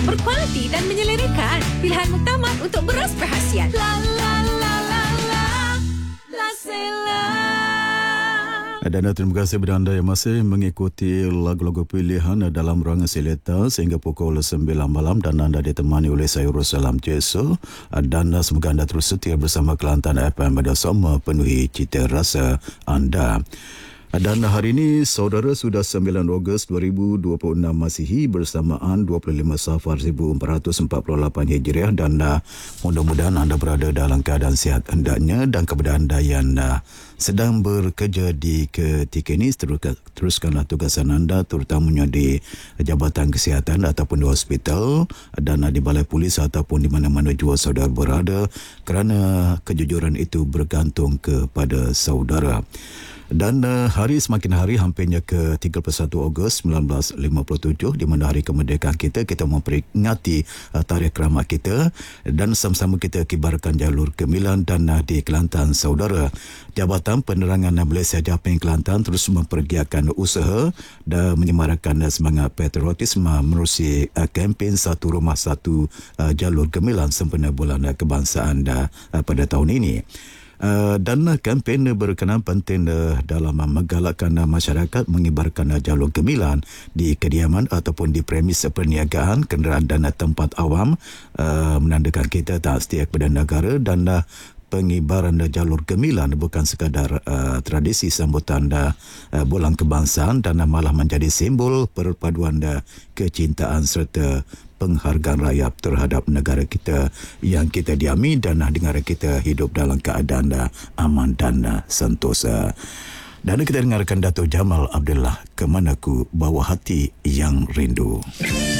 berkualiti dan menyelerakan. Pilihan muktamad untuk beras perhasian. La la la la la, La Sela. Dan terima kasih kepada anda yang masih mengikuti lagu-lagu pilihan dalam ruangan Seleta sehingga pukul 9 malam dan anda ditemani oleh saya Russalam Jeso dan semoga anda terus setia bersama Kelantan FM dan sama penuhi cita rasa anda. Dan hari ini saudara sudah 9 Ogos 2026 Masihi bersamaan 25 Safar 1448 Hijriah dan mudah-mudahan anda berada dalam keadaan sihat hendaknya dan kepada anda yang sedang bekerja di ketika ini teruskanlah tugasan anda terutamanya di Jabatan Kesihatan ataupun di hospital dan di balai polis ataupun di mana-mana jua saudara berada kerana kejujuran itu bergantung kepada saudara. Dan hari semakin hari hampirnya ke 31 Ogos 1957 di mana hari kemerdekaan kita memperingati tarikh keramat kita dan sama-sama kita kibarkan jalur gemilang dan di Kelantan saudara. Jabatan Penerangan Malaysia Japing Kelantan terus mempergiatkan usaha dan menyemarakan semangat patriotisme menerusi kempen Satu Rumah Satu Jalur Gemilang sempena Bulan Kebangsaan pada tahun ini. Dan kempen berkenaan penting dalam menggalakkan masyarakat mengibarkan jalur gemilang di kediaman ataupun di premis perniagaan, kenderaan dan tempat awam menandakan kita tak setia kepada negara dan pengibaran jalur gemilang bukan sekadar tradisi sambutan bulan kebangsaan dan malah menjadi simbol perpaduan kecintaan serta penghargaan rakyat terhadap negara kita yang kita diami dan negara kita hidup dalam keadaan aman dan sentosa. Dan kita dengarkan Dato' Jamal Abdullah, Kemanaku Bawa Hati Yang Rindu.